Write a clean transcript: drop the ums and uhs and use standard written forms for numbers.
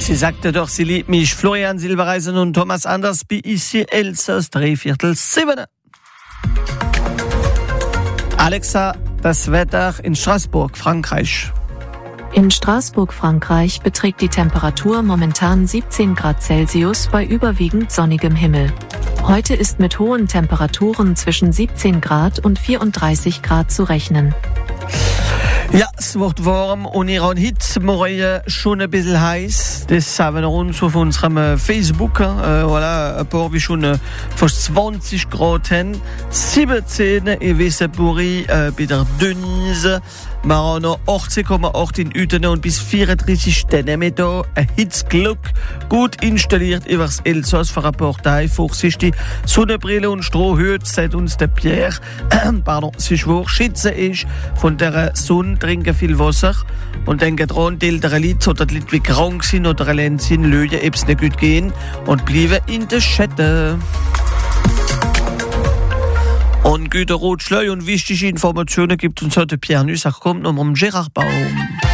Sie sagte doch, sie liebt mich. Florian Silbereisen und Thomas Anders, wie ici Elsass, 6:45. Alexa, das Wetter in Straßburg, Frankreich. In Straßburg, Frankreich, beträgt die Temperatur momentan 17 Grad Celsius bei überwiegend sonnigem Himmel. Heute ist mit hohen Temperaturen zwischen 17 Grad und 34 Grad zu rechnen. Ja, es wird warm und Iran Hit morgen schon ein bisschen heiß. Das haben wir uns auf unserem Facebook, voilà, ein paar wie schon fast 20 Grad haben. 17 in Wessenbury, bei der Denise. Wir haben noch 18,8 in Utenau und bis 34 Dennemitter. Ein Hitzglück, gut installiert über das Elsass für eine Partei. Vorsichtig, Sonnenbrille und Strohhüte, sagt uns der Pierre. Sie schwor, schützen ist von der Sonne, trinken viel Wasser und denken dran, die älteren Leute oder die Leute, die krank sind oder allein sind, lösen, ob es nicht gut gehen und bleiben in der Schatten. Und gute Rotschleu und wichtige Informationen gibt uns heute Pierre Nüssach, kommt noch um Gerard Baum.